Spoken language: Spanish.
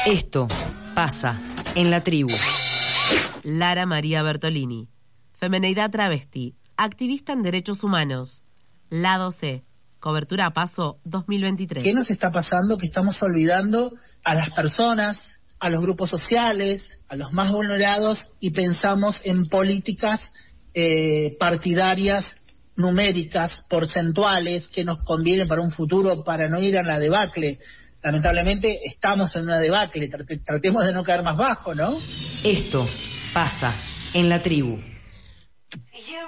Esto pasa en la tribu. Lara María Bertolini, femeneidad travesti, activista en derechos humanos. Lado C, cobertura a Paso 2023. ¿Qué nos está pasando? Que estamos olvidando a las personas, a los grupos sociales, a los más vulnerados, y pensamos en políticas partidarias, numéricas, porcentuales, que nos convienen para un futuro, para no ir a la debacle. Lamentablemente estamos en una debacle, tratemos de no caer más bajo, ¿no? Esto pasa en la tribu.